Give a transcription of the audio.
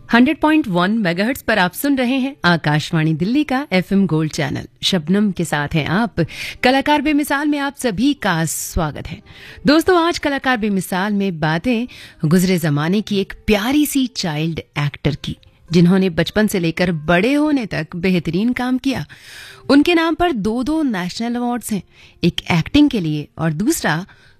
100.1 megahertz पर आप सुन रहे हैं आकाशवाणी दिल्ली का एफएम गोल्ड चैनल। शबनम के साथ हैं आप। कलाकार बेमिसाल में आप सभी का स्वागत है। दोस्तों, आज कलाकार बेमिसाल में बातें गुजरे जमाने की एक प्यारी सी चाइल्ड एक्टर की, जिन्होंने बचपन से लेकर बड़े होने तक बेहतरीन काम किया। उनके नाम पर दो नेशनल अवार्ड्स हैं, एक एक्टिंग के लिए और दूसरा